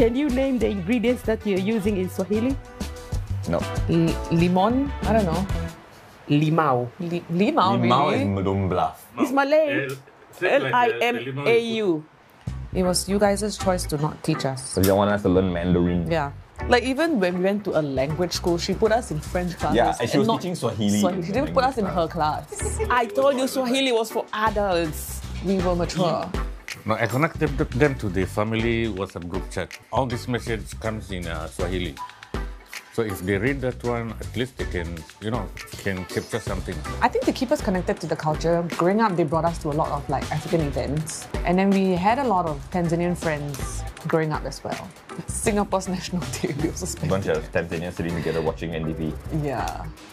Can you name the ingredients that you're using in Swahili? No. Limon? I don't know. Limau. Limau, Limau is really? Medumblah. It's Malay. L-I-M-A-U. It was you guys' choice to not teach us. So you don't want us to learn Mandarin. Yeah. Like even when we went to a language school, she put us in French classes. Yeah, and she was not teaching Swahili. She didn't put us in her class. I told you Swahili was for adults. We were mature. No, I connected them to the family WhatsApp group chat. All this message comes in Swahili. So if they read that one, at least they can, can capture something. I think to keep us connected to the culture, growing up, they brought us to a lot of like African events. And then we had a lot of Tanzanian friends growing up as well. Singapore's National Day, we also A spent. bunch of Tanzanians sitting together watching NDP. Yeah.